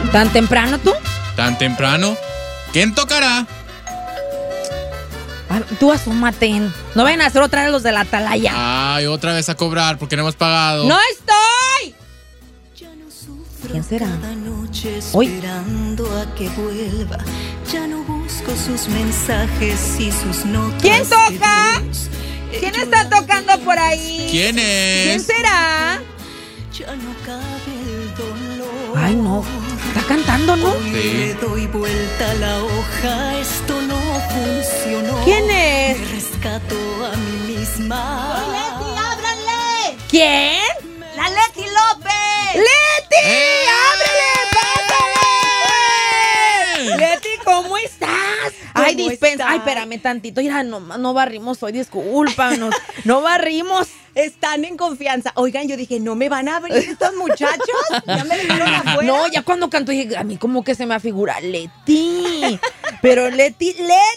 ¿Tan temprano tú? ¿Tan temprano? ¿Quién tocará? Ah, tú asúmate. No vayan a hacer otra vez los de la atalaya. Ay, otra vez a cobrar porque no hemos pagado. ¡No estoy! ¿Quién será? Hoy. Esperando a que vuelva. Ya no busco sus mensajes y sus notas. ¿Quién toca? ¿Quién está tocando por ahí? ¿Quién es? ¿Quién será? Ya no cabe el dolor. Ay, no. Está cantando, ¿no? Hoy le doy vuelta a la hoja. Esto no funcionó. ¿Quién es? Me rescato a mí misma. ¡Leti, ábranle! ¿Quién? ¡La Leti López! ¡Leti! ¡Eh! ¡Ábrele! ¡Pásale! Leti, ¿cómo estás? Ay, ¿Cómo dispensa. estás? Ay, espérame tantito. Mira, no barrimos hoy, discúlpanos. No barrimos. Están en confianza. Oigan, yo dije, ¿no me van a abrir estos muchachos? Ya me dejaron afuera. No, ya cuando canto dije, a mí como que se me afigura Leti. Pero Leti,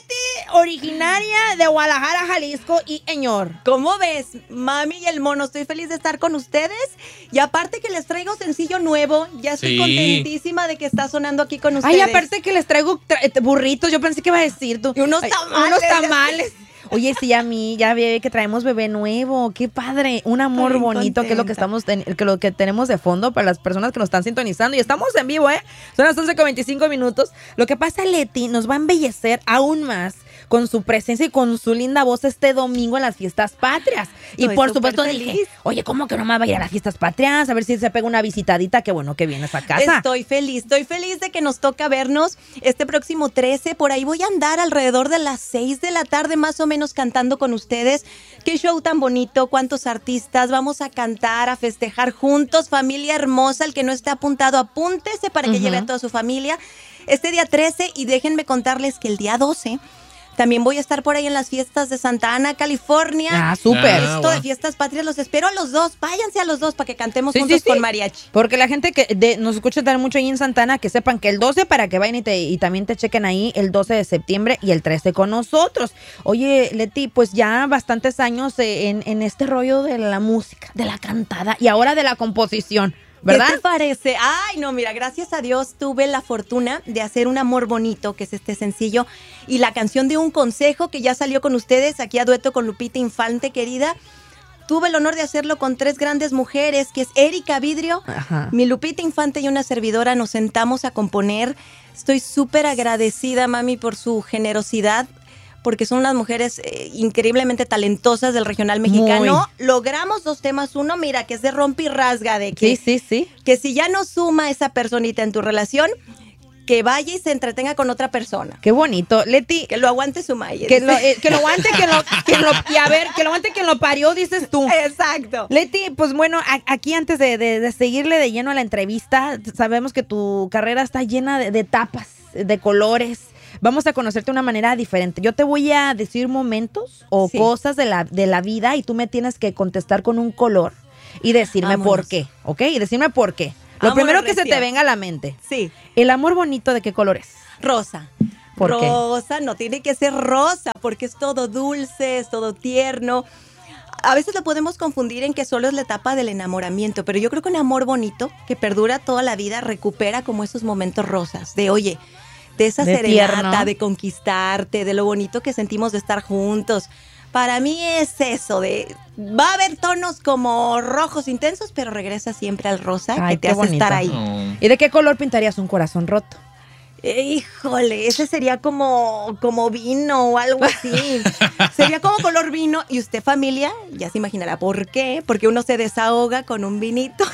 originaria de Guadalajara, Jalisco y señor. ¿Cómo ves, mami y el mono? Estoy feliz de estar con ustedes. Y aparte que les traigo sencillo nuevo. Ya estoy Sí. contentísima de que está sonando aquí con ustedes. Ay, aparte que les traigo burritos, yo pensé que iba a decir tú. Y unos Ay, tamales. Unos tamales. Oye, sí, a mí ya ve que traemos bebé nuevo, qué padre, un amor Estoy bonito, que es lo que lo que tenemos de fondo para las personas que nos están sintonizando y estamos en vivo, son las 11:25. Lo que pasa, Leti nos va a embellecer aún más con su presencia y con su linda voz este domingo en las fiestas patrias. Y Estoy por súper supuesto feliz. dije, oye, ¿cómo que no me va a ir a las fiestas patrias? A ver si se pega una visitadita, qué bueno que vienes a casa. Estoy feliz de que nos toca vernos este próximo 13. Por ahí voy a andar alrededor de las 6 de la tarde más o menos cantando con ustedes. Qué show tan bonito, cuántos artistas, vamos a cantar, a festejar juntos, familia hermosa. El que no esté apuntado, apúntese para que lleve a toda su familia. Este día 13 y déjenme contarles que el día 12... también voy a estar por ahí en las fiestas de Santa Ana, California. Ah, súper. Ah, Esto de fiestas patrias, los espero a los dos. Váyanse a los dos para que cantemos Sí, juntos sí, sí. con mariachi. Porque la gente que nos escucha también mucho ahí en Santana, que sepan que el 12 para que vayan y también te chequen ahí el 12 de septiembre y el 13 con nosotros. Oye, Leti, pues ya bastantes años en este rollo de la música, de la cantada y ahora de la composición, ¿verdad? ¿Qué te parece? Ay, no, mira, gracias a Dios tuve la fortuna de hacer Un Amor Bonito, que es este sencillo, y la canción de Un Consejo, que ya salió con ustedes, aquí a dueto con Lupita Infante, querida. Tuve el honor de hacerlo con 3 grandes mujeres, que es Erika Vidrio, Ajá. mi Lupita Infante y una servidora. Nos sentamos a componer. Estoy súper agradecida, mami, por su generosidad, porque son unas mujeres increíblemente talentosas del regional mexicano. Logramos 2 temas. Uno, mira, que es de rompe y rasga, de que, Sí. que si ya no suma esa personita en tu relación, que vaya y se entretenga con otra persona. Qué bonito. Leti, Que lo aguante su Maya. que lo aguante y a ver, que lo aguante quien lo parió, dices tú. Exacto. Leti, pues bueno, aquí antes de seguirle de lleno a la entrevista, sabemos que tu carrera está llena de etapas, de colores. Vamos a conocerte de una manera diferente. Yo te voy a decir momentos o Sí. cosas de la vida y tú me tienes que contestar con un color y decirme Vámonos. por qué, ¿ok? Y decirme por qué. Lo Vámonos, primero que se te recia. venga a la mente. Sí. ¿El amor bonito de qué color es? Rosa. ¿Por qué? Rosa, no tiene que ser rosa, porque es todo dulce, es todo tierno. A veces lo podemos confundir en que solo es la etapa del enamoramiento, pero yo creo que un amor bonito que perdura toda la vida recupera como esos momentos rosas, de oye, de esa De serenata, tierno. de conquistarte, de lo bonito que sentimos de estar juntos. Para mí es eso, va a haber tonos como rojos intensos, pero regresa siempre al rosa Ay, que te qué hace bonito. estar ahí. Oh. ¿Y de qué color pintarías un corazón roto? Híjole, ese sería como vino o algo así. Sería como color vino. Y usted, familia, ya se imaginará por qué. Porque uno se desahoga con un vinito.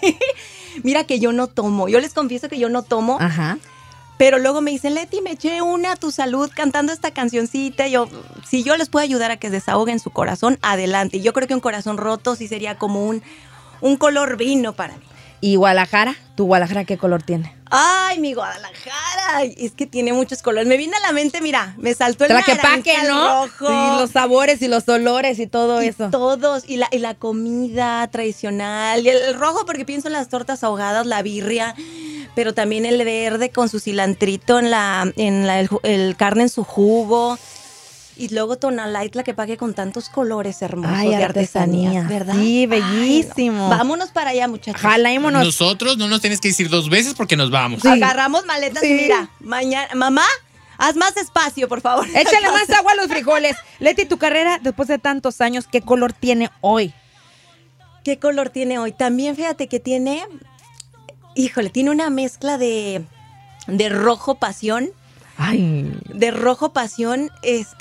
Mira que yo no tomo. Yo les confieso que yo no tomo. Ajá. Pero luego me dicen, Leti, me eché una a tu salud cantando esta cancioncita. Y yo, si yo les puedo ayudar a que desahoguen su corazón, adelante. Y yo creo que un corazón roto sí sería como un color vino para mí. ¿Y Guadalajara? ¿Tu Guadalajara qué color tiene? Ay, mi Guadalajara, es que tiene muchos colores. Me viene a la mente, mira, me saltó el Tlaquepaque, naranja, el ¿no? rojo. Sí, los sabores y los olores y todo y eso. todos, y la comida tradicional, y el rojo porque pienso en las tortas ahogadas, la birria, pero también el verde con su cilantrito el carne en su jugo. Y luego Tonalite, la que pague con tantos colores hermosos Ay, de artesanía, ¿verdad? Sí, bellísimo. Ay, no. Vámonos para allá, muchachos. Jalámonos. Nosotros no nos tienes que decir 2 veces porque nos vamos. Sí. Agarramos maletas Sí. y mira, mañana, mamá, haz más espacio, por favor. Échale más agua a los frijoles. Leti, tu carrera, después de tantos años, ¿qué color tiene hoy? ¿Qué color tiene hoy? También fíjate que tiene, híjole, tiene una mezcla de rojo pasión. Ay. De rojo pasión,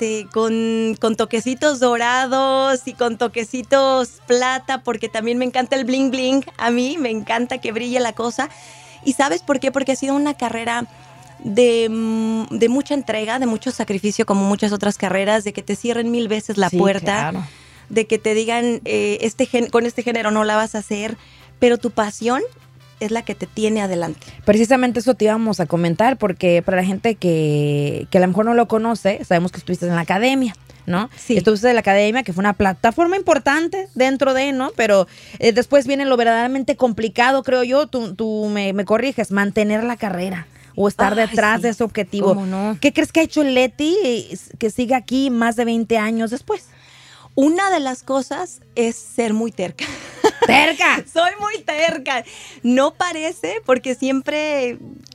con toquecitos dorados y con toquecitos plata, porque también me encanta el bling bling. A mí me encanta que brille la cosa. ¿Y sabes por qué? Porque ha sido una carrera de mucha entrega, de mucho sacrificio, como muchas otras carreras, de que te cierren 1000 veces la Sí, puerta, claro. de que te digan, con este género no la vas a hacer, pero tu pasión es la que te tiene adelante. Precisamente eso te íbamos a comentar, porque para la gente que a lo mejor no lo conoce, sabemos que estuviste en la academia, ¿no? Sí. Estuviste en la academia, que fue una plataforma importante dentro de, ¿no? Pero después viene lo verdaderamente complicado, creo yo, tú me corriges, mantener la carrera o estar Ay, detrás sí. de ese objetivo. ¿Cómo no? ¿Qué crees que ha hecho Leti que siga aquí más de 20 años después? Una de las cosas es ser muy terca. ¡Terca! Soy muy terca. No parece, porque siempre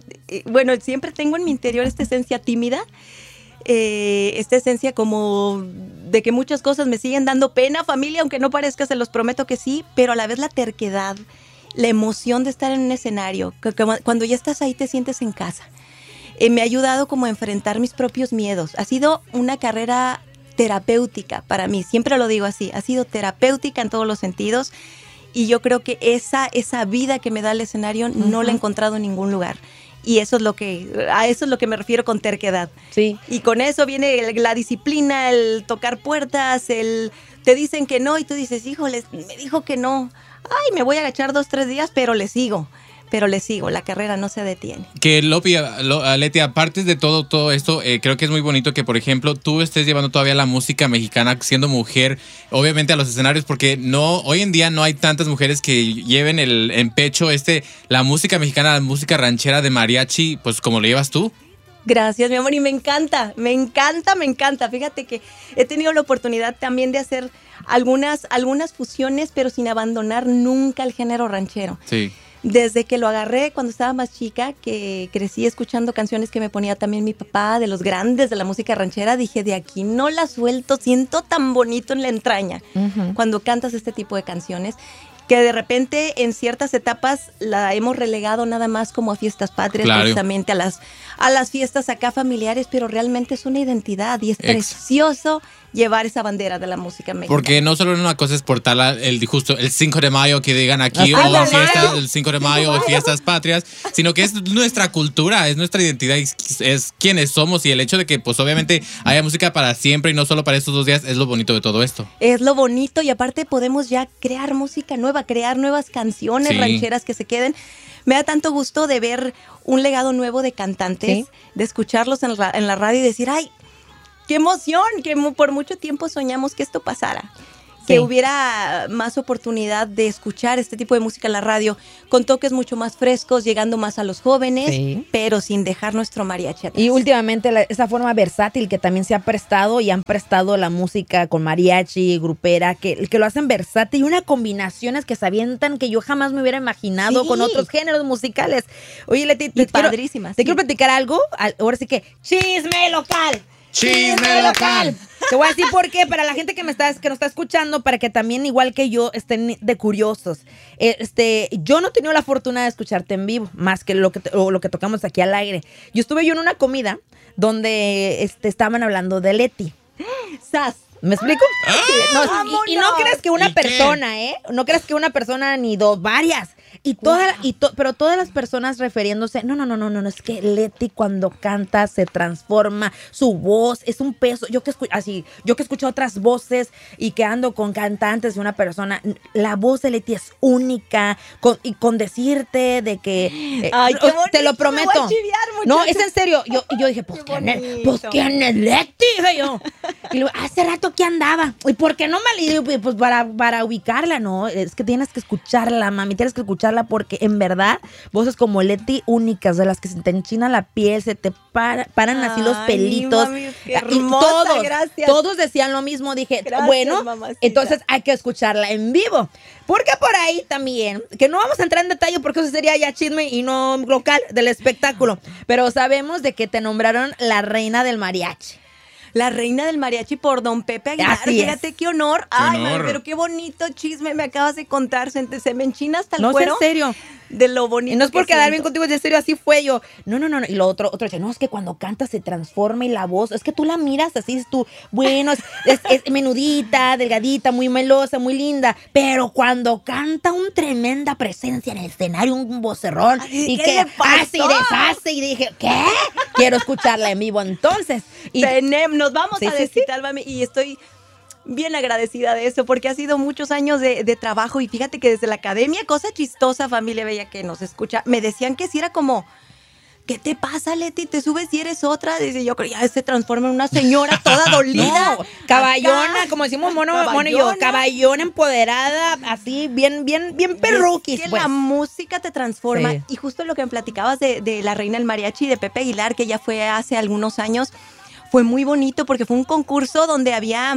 tengo en mi interior esta esencia tímida, esta esencia como de que muchas cosas me siguen dando pena, familia, aunque no parezca, se los prometo que sí, pero a la vez la terquedad, la emoción de estar en un escenario, que cuando ya estás ahí te sientes en casa. Me ha ayudado como a enfrentar mis propios miedos. Ha sido una carrera terapéutica para mí, siempre lo digo así, ha sido terapéutica en todos los sentidos, y yo creo que esa vida que me da el escenario no la he encontrado en ningún lugar, y a eso es lo que me refiero con terquedad. Sí. Y con eso viene la disciplina, el tocar puertas, te dicen que no y tú dices, híjole, me dijo que no, ay, me voy a agachar 2-3 días, pero le sigo, la carrera no se detiene. Que Leti, aparte de todo esto, creo que es muy bonito que, por ejemplo, tú estés llevando todavía la música mexicana siendo mujer, obviamente a los escenarios, porque hoy en día no hay tantas mujeres que lleven en pecho la música mexicana, la música ranchera de mariachi, pues como lo llevas tú. Gracias, mi amor, y me encanta. Fíjate que he tenido la oportunidad también de hacer algunas fusiones, pero sin abandonar nunca el género ranchero. Sí. Desde que lo agarré cuando estaba más chica, que crecí escuchando canciones que me ponía también mi papá, de los grandes de la música ranchera, dije, de aquí no la suelto, siento tan bonito en la entraña cuando cantas este tipo de canciones, que de repente en ciertas etapas la hemos relegado nada más como a fiestas patrias, claro, precisamente a las fiestas acá familiares, pero realmente es una identidad y es precioso llevar esa bandera de la música mexicana. Porque no solo una cosa es portar justo el 5 de mayo que digan aquí, o fiestas del 5 de mayo o fiestas patrias, sino que es nuestra cultura, es nuestra identidad, es quienes somos, y el hecho de que pues obviamente haya música para siempre y no solo para estos 2 días es lo bonito de todo esto. Es lo bonito, y aparte podemos ya crear música nueva, crear nuevas canciones rancheras que se queden. Me da tanto gusto de ver un legado nuevo de cantantes, de escucharlos en la radio y decir, ¡ay, qué emoción! Que por mucho tiempo soñamos que esto pasara. Que hubiera más oportunidad de escuchar este tipo de música en la radio, con toques mucho más frescos, llegando más a los jóvenes, pero sin dejar nuestro mariachi atrás. Y últimamente esa forma versátil que también se ha prestado y han prestado la música con mariachi, grupera, que lo hacen versátil, y una combinaciones que se avientan que yo jamás me hubiera imaginado con otros géneros musicales. Oye, Leti, te quiero platicar algo. Ahora sí que, ¡chisme local! ¡Chisme local! Te voy a decir por qué, para la gente que nos está escuchando, para que también, igual que yo, estén de curiosos. Yo no he tenido la fortuna de escucharte en vivo, más que lo que tocamos aquí al aire. Yo estuve en una comida donde estaban hablando de Leti. ¡Sas! ¿Me explico? Y no creas que una persona, no creas que una persona ni dos, varias. Pero todas las personas refiriéndose, no, es que Leti cuando canta se transforma, su voz es un peso. Yo que escucho otras voces y que ando con cantantes de una persona, la voz de Leti es única, con decirte de que ay, qué bonito, te lo prometo. Me voy a chiviar, no, es en serio. Yo dije, pues ¿quién es Leti? Dije yo. Y luego, hace rato que andaba. ¿Y por qué no me le digo? Pues para ubicarla, ¿no? Es que tienes que escucharla, mami. Tienes que escucharla porque en verdad, voces como Leti únicas, de las que se te enchina la piel, se te paran así los pelitos. Mami, qué Y hermosa, gracias. todos decían lo mismo. Dije, Gracias, bueno, mamacita. entonces hay que escucharla en vivo. Porque por ahí también, que no vamos a entrar en detalle porque eso sería ya chisme y no local del espectáculo. Pero sabemos de que te nombraron la reina del mariachi. La reina del mariachi por don Pepe Aguilar. Así es. Fíjate qué honor. Qué Ay, honor. mami, pero qué bonito chisme me acabas de contar. Se me enchina hasta el No, es cuero. en serio. De lo bonito. Y no es por que quedar bien siento. contigo, es en serio, así fue yo. No. Y lo otro dice, no, es que cuando canta se transforma y la voz, es que tú la miras así, es tú, bueno, es menudita, delgadita, muy melosa, muy linda, pero cuando canta un tremenda presencia en el escenario, un vocerrón, Ay, y ¿qué que le pasó? hace y deshace, y dije, ¿qué? Quiero escucharla en vivo entonces. Y Nos vamos Sí, a sí, desquitar, mami, y estoy bien agradecida de eso, porque ha sido muchos años de trabajo, y fíjate que desde la academia, cosa chistosa, familia bella que nos escucha, me decían que si era como, ¿qué te pasa, Leti? ¿Te subes y eres otra? Dice, yo creo ya se transforma en una señora toda dolida. no, caballona, Acá. como decimos mono y yo, caballona empoderada, así, bien perruquis, Es que pues. la música te transforma. Sí. Y justo lo que me platicabas de la reina del mariachi, de Pepe Aguilar, que ya fue hace algunos años, fue muy bonito porque fue un concurso donde había,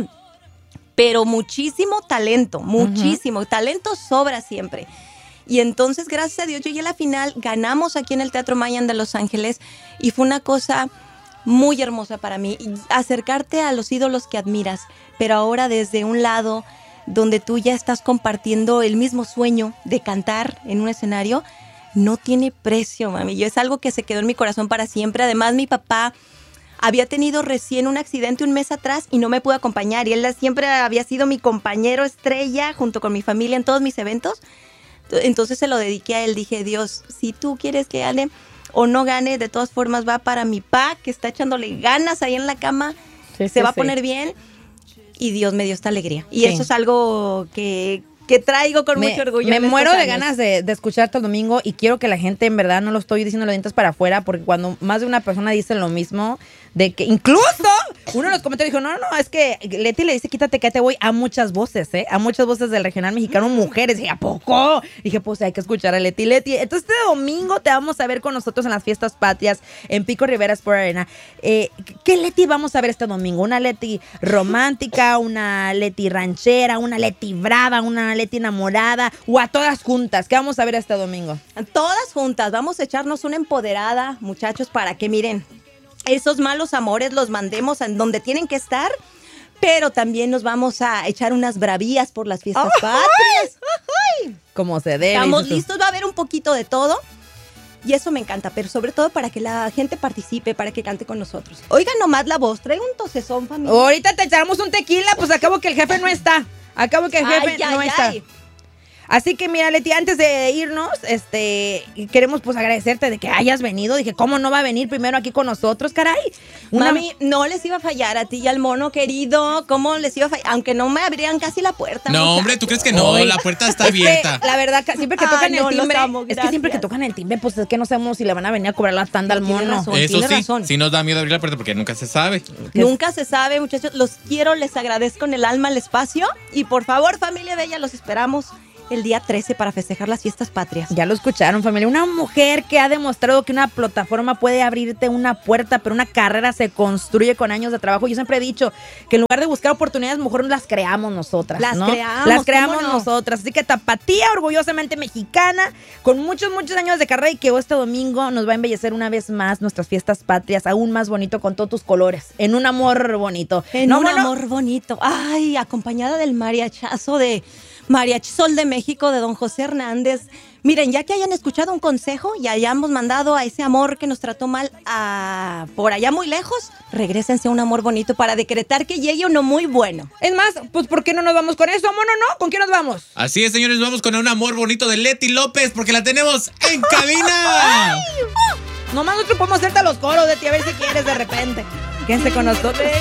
pero muchísimo talento, muchísimo. Talento sobra siempre. Y entonces, gracias a Dios, llegué a la final, ganamos aquí en el Teatro Mayan de Los Ángeles y fue una cosa muy hermosa para mí. Y acercarte a los ídolos que admiras, pero ahora desde un lado donde tú ya estás compartiendo el mismo sueño de cantar en un escenario, no tiene precio, mami. Y es algo que se quedó en mi corazón para siempre. Además, mi papá había tenido recién un accidente un mes atrás y no me pudo acompañar. Y él siempre había sido mi compañero estrella junto con mi familia en todos mis eventos. Entonces se lo dediqué a él. Dije, Dios, si tú quieres que gane o no gane, de todas formas va para mi pa, que está echándole ganas ahí en la cama. Sí, Se sí, va a sí. poner bien. Y Dios me dio esta alegría. Y Sí. eso es algo que traigo con mucho orgullo. Me en estos muero de años. ganas de escucharte el domingo y quiero que la gente, en verdad, no lo estoy diciendo los dientes para afuera, porque cuando más de una persona dice lo mismo, de que incluso uno de los comentarios dijo, no, es que Leti le dice, quítate que te voy a muchas voces, a muchas voces del regional mexicano, mujeres. Y ¿a poco? Dije, pues hay que escuchar a Leti. Entonces este domingo te vamos a ver con nosotros en las fiestas patrias en Pico Rivera Sport Arena. ¿Qué Leti vamos a ver este domingo? ¿Una Leti romántica, una Leti ranchera, una Leti brava, una Leti enamorada o a todas juntas? ¿Qué vamos a ver este domingo? Todas juntas, vamos a echarnos una empoderada, muchachos, para que miren, esos malos amores los mandemos a donde tienen que estar, pero también nos vamos a echar unas bravías por las fiestas patrias. Como se debe. Estamos dices tú. listos, va a haber un poquito de todo. Y eso me encanta, pero sobre todo para que la gente participe, para que cante con nosotros. Oigan nomás la voz, trae un tosezón, familia. Ahorita te echamos un tequila, pues acabo que el jefe no está. Acabo que el jefe no está. Así que mira, Leti, antes de irnos, queremos pues agradecerte de que hayas venido. Dije, ¿cómo no va a venir primero aquí con nosotros, caray? Mami, no les iba a fallar a ti y al mono querido. ¿Cómo les iba a fallar? Aunque no me abrían casi la puerta. No, muchachos. hombre, ¿tú crees que no? Oye, La puerta está es que, abierta. la verdad, siempre que Ay, tocan no, el los timbre, amo, es que siempre que gracias. tocan el timbre, pues es que no sabemos si le van a venir a cobrar la tanda al Tienes mono. razón. Eso tiene sí, razón. sí nos da miedo abrir la puerta porque nunca se sabe. Nunca se sabe, muchachos. Los quiero, les agradezco en el alma el espacio. Y por favor, familia bella, los esperamos el día 13 para festejar las fiestas patrias. Ya lo escucharon, familia. Una mujer que ha demostrado que una plataforma puede abrirte una puerta, pero una carrera se construye con años de trabajo. Yo siempre he dicho que en lugar de buscar oportunidades, mejor las creamos nosotras. Las ¿no? creamos, Las creamos ¿cómo no? nosotras. Así que Tapatía, orgullosamente mexicana, con muchos años de carrera y que este domingo nos va a embellecer una vez más nuestras fiestas patrias, aún más bonito con todos tus colores. En un amor bonito. En ¿No, un mono? amor bonito. Ay, acompañada del mariachazo de Mariachi Sol de México de don José Hernández. Miren, ya que hayan escuchado un consejo y hayamos mandado a ese amor que nos trató mal a por allá muy lejos, regrésense a un amor bonito para decretar que llegue uno muy bueno. Es más, pues ¿por qué no nos vamos con eso, mono? ¿No? ¿Con quién nos vamos? Así es, señores, vamos con un amor bonito de Leti López porque la tenemos en cabina. Nomás nosotros podemos hacerte los coros de ti, a ver si quieres de repente. Quédense con nosotros.